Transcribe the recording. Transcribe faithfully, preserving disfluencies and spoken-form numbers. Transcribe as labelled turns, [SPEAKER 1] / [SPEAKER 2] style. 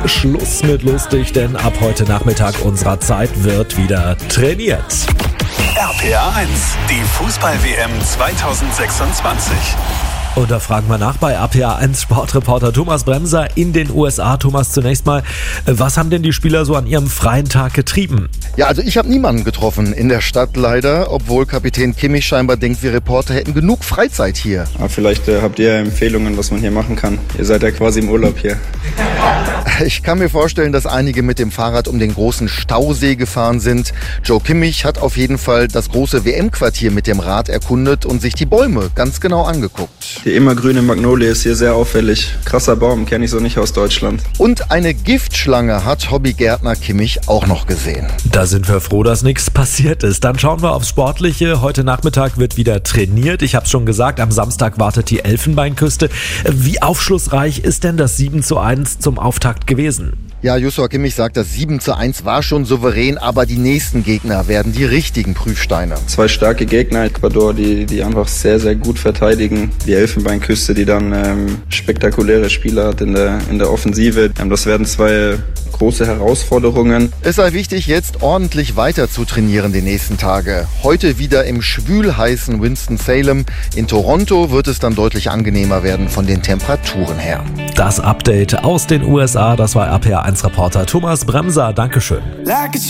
[SPEAKER 1] Schluss mit lustig, denn ab heute Nachmittag unserer Zeit wird wieder trainiert.
[SPEAKER 2] R P R eins, die Fußball-W M zweitausendsechsundzwanzig.
[SPEAKER 1] Und da fragen wir nach bei R P R eins Sportreporter Thomas Bremser in den U S A. Thomas, zunächst mal, was haben denn die Spieler so an ihrem freien Tag getrieben?
[SPEAKER 3] Ja, also ich habe niemanden getroffen in der Stadt leider, obwohl Kapitän Kimmich scheinbar denkt, wir Reporter hätten genug Freizeit hier.
[SPEAKER 4] Aber vielleicht äh, habt ihr ja Empfehlungen, was man hier machen kann. Ihr seid ja quasi im Urlaub hier.
[SPEAKER 3] Ich kann mir vorstellen, dass einige mit dem Fahrrad um den großen Stausee gefahren sind. Joe Kimmich hat auf jeden Fall das große W M-Quartier mit dem Rad erkundet und sich die Bäume ganz genau angeguckt.
[SPEAKER 4] Die immergrüne Magnolie ist hier sehr auffällig. Krasser Baum, kenne ich so nicht aus Deutschland.
[SPEAKER 3] Und eine Giftschlange hat Hobbygärtner Kimmich auch noch gesehen.
[SPEAKER 1] Da sind wir froh, dass nichts passiert ist. Dann schauen wir aufs Sportliche. Heute Nachmittag wird wieder trainiert. Ich habe es schon gesagt, am Samstag wartet die Elfenbeinküste. Wie aufschlussreich ist denn das sieben zu eins zum Auftakt gewesen?
[SPEAKER 3] Ja, Joshua Kimmich sagt, das sieben zu eins war schon souverän, aber die nächsten Gegner werden die richtigen Prüfsteine.
[SPEAKER 4] Zwei starke Gegner, Ecuador, die, die einfach sehr, sehr gut verteidigen. Die Elfenbeinküste, die dann ähm, spektakuläre Spieler hat in der, in der Offensive. Ähm, das werden zwei große Herausforderungen.
[SPEAKER 3] Es sei wichtig, jetzt ordentlich weiter zu trainieren die nächsten Tage. Heute wieder im schwülheißen Winston-Salem. In Toronto wird es dann deutlich angenehmer werden von den Temperaturen her.
[SPEAKER 1] Das Update aus den U S A, das war R P R eins Reporter Thomas Bremser. Dankeschön.